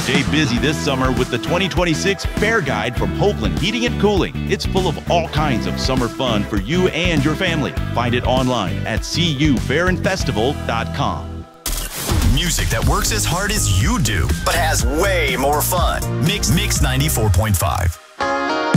Stay busy this summer with the 2026 Fair Guide from Hoagland Heating and Cooling. It's full of all kinds of summer fun for you and your family. Find it online at cufairandfestival.com. Music that works as hard as you do, but has way more fun. Mix 94.5.